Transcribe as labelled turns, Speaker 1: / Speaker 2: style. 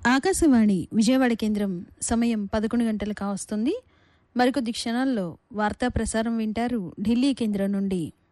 Speaker 1: ఆకాశవాణి విజయవాడ కేంద్రం సమయం 11 గంటలు కావస్తుంది. మరికొద్ది క్షణాల్లో వార్తా ప్రసారం వింటారు ఢిల్లీ కేంద్రం నుండి.